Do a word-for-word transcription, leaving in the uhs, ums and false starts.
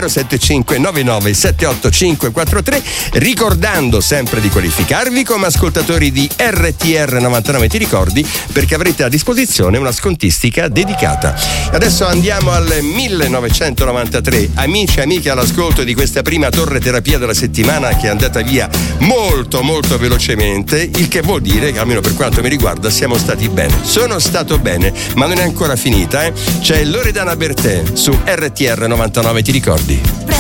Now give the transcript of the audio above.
zero sette cinque nove nove sette otto cinque quattro tre, ricordando sempre di qualificarvi come ascoltatori di R T R novantanove Ti ricordi, perché avrete a disposizione una scontistica dedicata. Adesso andiamo al millenovecentonovantatré, amici e amiche all'ascolto di questa prima torre terapia della settimana che è andata via molto molto velocemente, il che vuol dire che almeno per quanto mi riguarda siamo stati bene. Sono stato bene, ma non è ancora finita, eh? C'è Loredana Bertè su R T R novantanove Ti ricordi.